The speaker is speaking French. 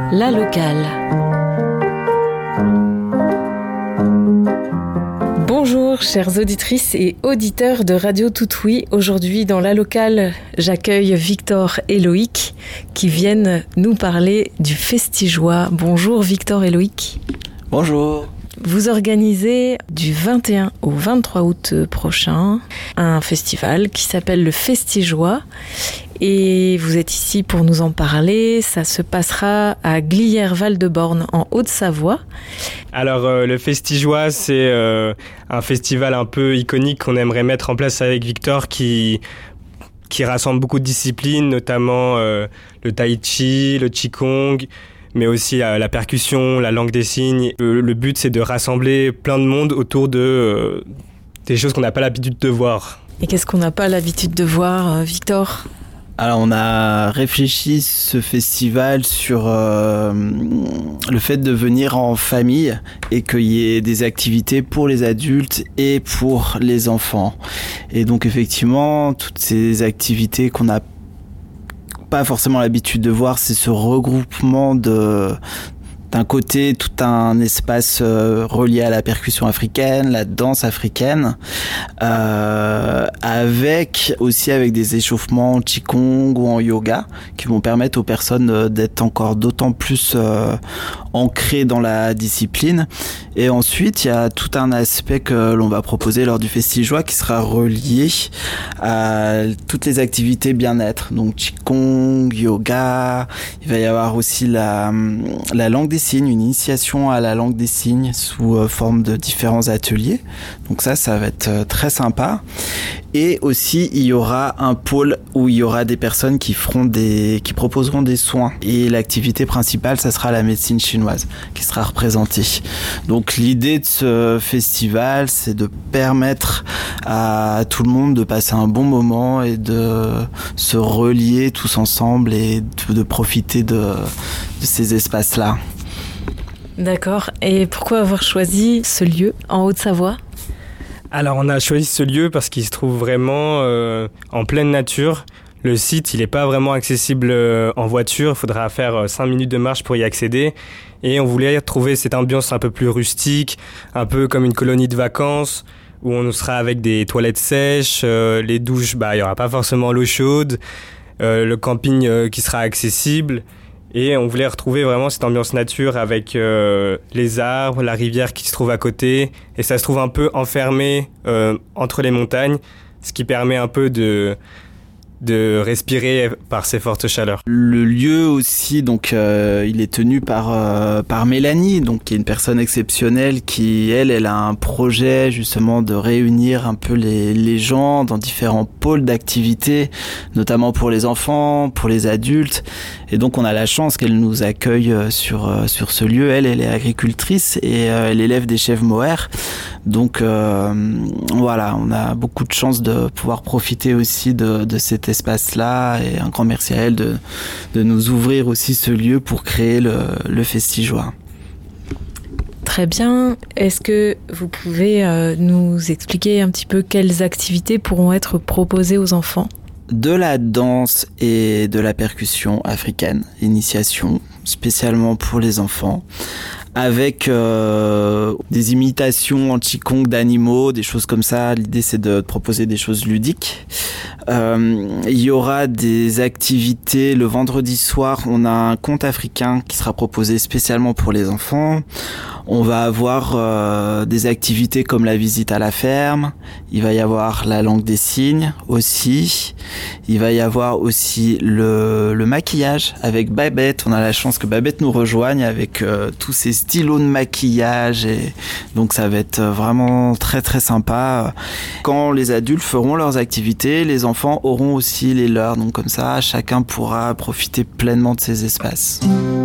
La locale. Bonjour chères auditrices et auditeurs de Radio Toutoui. Aujourd'hui dans La locale, j'accueille Victor et Loïc qui viennent nous parler du Festijoie. Bonjour Victor et Loïc. Bonjour. Vous organisez du 21 au 23 août prochain un festival qui s'appelle le Festijoie et vous êtes ici pour nous en parler. Ça se passera à Glières-Val-de-Borne en Haute-Savoie. Alors le Festijoie, c'est un festival un peu iconique qu'on aimerait mettre en place avec Victor qui rassemble beaucoup de disciplines, notamment le tai chi, le qigong, mais aussi la percussion, la langue des signes. Le but, c'est de rassembler plein de monde autour de des choses qu'on n'a pas l'habitude de voir. Et qu'est-ce qu'on n'a pas l'habitude de voir, Victor ? Alors on a réfléchi ce festival sur le fait de venir en famille et qu'il y ait des activités pour les adultes et pour les enfants. Et donc effectivement, toutes ces activités qu'on n'a pas forcément l'habitude de voir, c'est ce regroupement d'un côté tout un espace relié à la percussion africaine, la danse africaine, avec des échauffements en qigong ou en yoga qui vont permettre aux personnes d'être encore d'autant plus ancrées dans la discipline. Et ensuite, il y a tout un aspect que l'on va proposer lors du Festijoie qui sera relié à toutes les activités bien-être, donc qigong, yoga. Il va y avoir aussi la langue des signes, une initiation à la langue des signes sous forme de différents ateliers. Donc ça va être très sympa. Et aussi, il y aura un pôle où il y aura des personnes qui proposeront des soins. Et l'activité principale, ça sera la médecine chinoise qui sera représentée. Donc l'idée de ce festival, c'est de permettre à tout le monde de passer un bon moment et de se relier tous ensemble et de profiter de ces espaces-là. D'accord. Et pourquoi avoir choisi ce lieu en Haute-Savoie ? Alors on a choisi ce lieu parce qu'il se trouve vraiment en pleine nature. Le site, il n'est pas vraiment accessible en voiture. Il faudra faire 5 minutes de marche pour y accéder. Et on voulait trouver cette ambiance un peu plus rustique, un peu comme une colonie de vacances, où on sera avec des toilettes sèches, les douches, il n'y aura pas forcément l'eau chaude, le camping qui sera accessible. Et on voulait retrouver vraiment cette ambiance nature avec les arbres, la rivière qui se trouve à côté. Et ça se trouve un peu enfermé entre les montagnes, ce qui permet un peu de respirer par ces fortes chaleurs. Le lieu aussi, donc il est tenu par Mélanie, donc qui est une personne exceptionnelle qui, elle a un projet justement de réunir un peu les gens dans différents pôles d'activité, notamment pour les enfants, pour les adultes. Et donc on a la chance qu'elle nous accueille sur ce lieu. Elle est agricultrice et elle élève des chèvres mohair. Donc voilà, on a beaucoup de chance de pouvoir profiter aussi de cet espace-là, et un grand merci à elle de nous ouvrir aussi ce lieu pour créer le Festijoie. Très bien. Est-ce que vous pouvez nous expliquer un petit peu quelles activités pourront être proposées aux enfants ? De la danse et de la percussion africaine, initiation spécialement pour les enfants, avec des imitations en qigong d'animaux, des choses comme ça. L'idée, c'est de proposer des choses ludiques. Il y aura des activités le vendredi soir. On a un conte africain qui sera proposé spécialement pour les enfants. On va avoir des activités comme la visite à la ferme. Il va y avoir la langue des signes aussi. Il va y avoir aussi le maquillage avec Babette. On a la chance que Babette nous rejoigne avec tous ces stylos de maquillage, et donc ça va être vraiment très très sympa. Quand les adultes feront leurs activités, les enfants auront aussi les leurs. Donc comme ça, chacun pourra profiter pleinement de ces espaces.